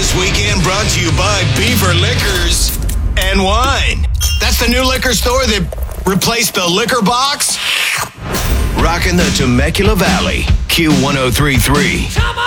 This weekend brought to you by Beaver Liquors and Wine. That's the new liquor store that replaced the liquor box. Rocking the Temecula Valley, Q1033.